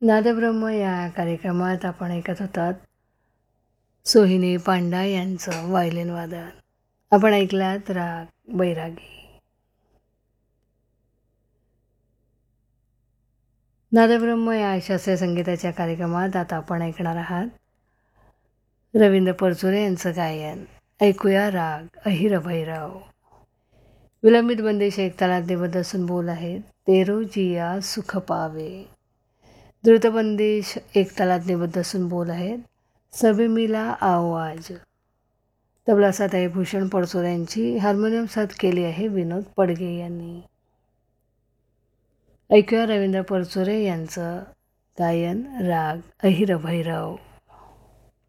नादब्रह्म या कार्यक्रमात आपण ऐकत होतात सोहिनी पांडा यांचं व्हायोलिन वादन. आपण ऐकलात राग बैरागी. नादब्रह्म या शास्त्रीय संगीताच्या कार्यक्रमात आता आपण ऐकणार आहात रवींद्र परचुरे यांचं गायन. ऐकूया राग अहिर भैरव. विलंबित बंदिश एक तालात निबद्ध असून बोल आहेत तेरो जिया सुख पावे. द्रुतबंदिश एक तालात निबद्ध असून बोल आहेत सबे मिला आवाज. तबला साथ आहे भूषण परचुरे यांची. हार्मोनियम साथ केली आहे विनोद पडगे यांनी. ऐकूया रवींद्र परचुरे यांचं गायन राग अहिर भैरव.